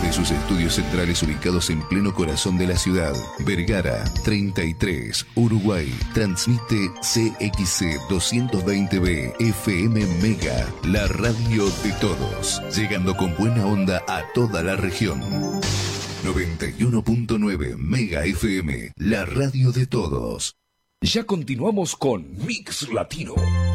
Desde sus estudios centrales ubicados en pleno corazón de la ciudad, Vergara 33, Uruguay, transmite CXC 220B FM Mega, la radio de todos, llegando con buena onda a toda la región. 91.9 Mega FM, la radio de todos. Ya continuamos con Mix Latino.